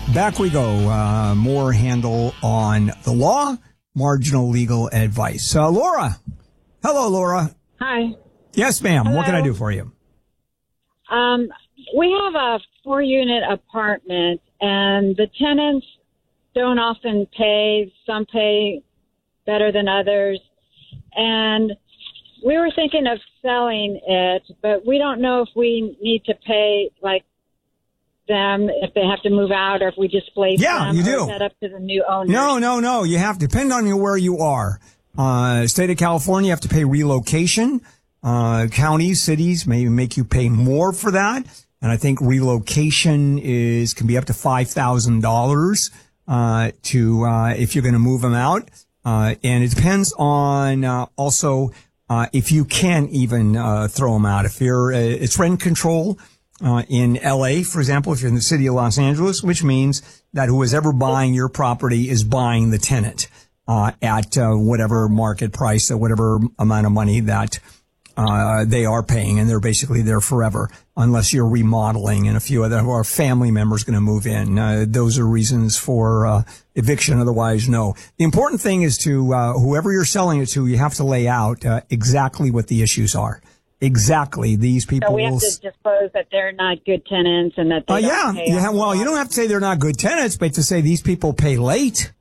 Back we go. More handle on the law, marginal legal advice. Laura. Hello, Laura. Hi. Yes, ma'am. Hello. What can I do for you? We have a 4-unit apartment, and the tenants don't often pay. Some pay better than others. And we were thinking of selling it, but we don't know if we need to pay, like, them if they have to move out or if we displace them. Yeah, you do. Or is that up to the new owner? No. You have to depend on where you are. State of California, you have to pay relocation. Counties, cities may make you pay more for that. And I think relocation can be up to $5,000 if you're going to move them out. And it depends on also if you can even throw them out. If it's rent control in L.A., for example, if you're in the city of Los Angeles, which means that who is ever buying your property is buying the tenant at whatever market price, or whatever amount of money that they are paying, and they're basically there forever, unless you're remodeling and a few other our family members going to move in. Those are reasons for eviction. Otherwise, no. The important thing is to whoever you're selling it to, you have to lay out exactly what the issues are. Exactly. These people. So we have to disclose that they're not good tenants and that they don't pay. Yeah. Well, you don't have to say they're not good tenants, but to say these people pay late.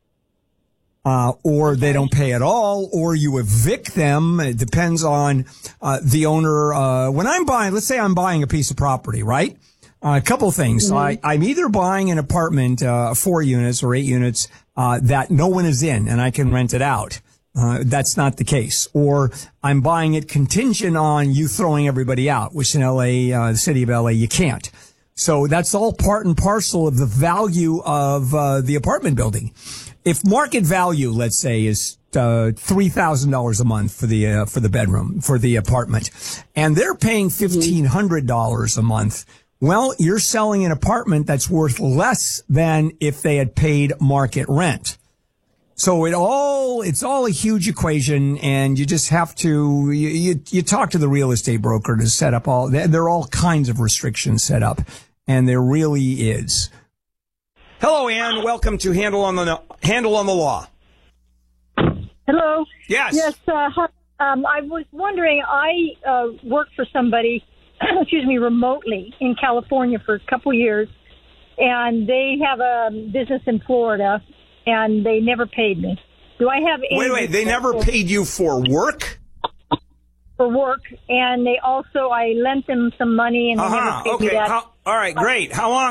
Or they don't pay at all, or you evict them. It depends on the owner. When I'm buying, let's say I'm buying a piece of property, right? A couple of things. Mm-hmm. I'm either buying an apartment, 4 units or 8 units, that no one is in and I can rent it out. That's not the case. Or I'm buying it contingent on you throwing everybody out, which in LA, the city of LA, you can't. So that's all part and parcel of the value of the apartment building. If market value, let's say, is $3,000 a month for the bedroom, for the apartment, and they're paying $1,500 a month, well, you're selling an apartment that's worth less than if they had paid market rent. So it's all a huge equation, and you just have to you talk to the real estate broker to set up there are all kinds of restrictions set up, and there really is. Hello, Ann. Welcome to Handle on the Law. Hello. Yes. Yes. I was wondering. I worked for somebody, remotely in California for a couple years, and they have a business in Florida, and they never paid me. Do I have any? Wait. They never paid you for work? For work, and I lent them some money, and they never paid me that. All right, great. How long?